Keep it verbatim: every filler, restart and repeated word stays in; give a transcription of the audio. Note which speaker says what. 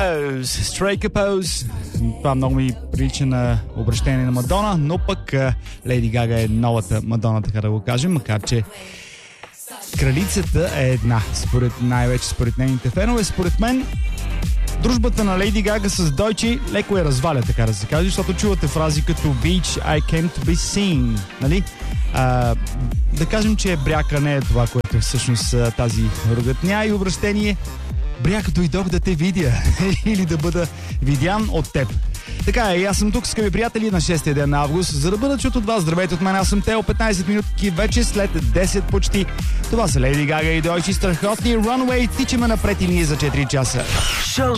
Speaker 1: Pose, Strike a Pose. Това много ми прилича на обращение на Мадона, но пък Леди Гага е новата Мадона, така да го кажем, макар че кралицата е една, според най-вече според нейните фенове. Според мен дружбата на Леди Гага с Дойче леко е разваля, така да се каже, защото чувате фрази като Beach, I came to be seen, нали? А, да кажем, че бряка не е това, което всъщност тази ругатня и обращение. Бряка, дойдох да те видя или да бъда видян от теб. Така е, и аз съм тук, скъпи приятели, на шестия ден на август, за да бъда чут от вас. Здравейте от мен, аз съм Тео, петнайсет минутки вече след десет почти. Това са Леди Гага и Дойче, страхотни Runway. Тичаме напред и ние за четири часа.